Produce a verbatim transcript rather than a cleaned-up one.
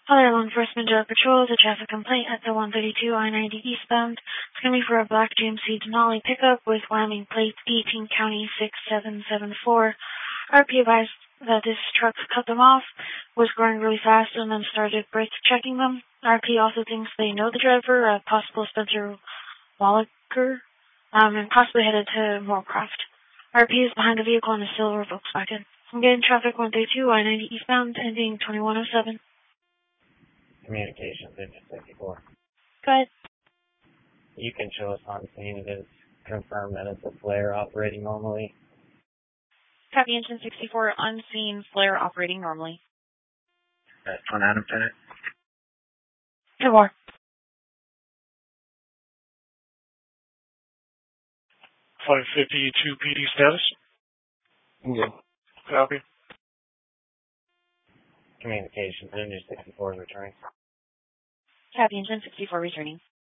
Other law enforcement drug patrol, the traffic complaint at the one thirty-two I ninety eastbound. It's going to be for a black G M C Denali pickup with Wyoming plates eighteen County six seven seven four. R P advised that this truck cut them off, was going really fast, and then started brake checking them. R P also thinks they know the driver, a possible Spencer Wallaker, um, and possibly headed to Moorcroft. R P is behind the vehicle in a silver Volkswagen. I'm getting traffic one thirty-two I ninety eastbound, ending twenty-one oh seven. Communications, engine sixty-four. Go ahead. You can show us on scene. It is confirmed that it's a flare operating normally. Copy, engine sixty-four, on scene, flare operating normally. That's on Adam Bennett. Two more. five fifty-two P D status. Good. Copy. Communications, engine sixty-four is returning. Copy, engine sixty-four returning.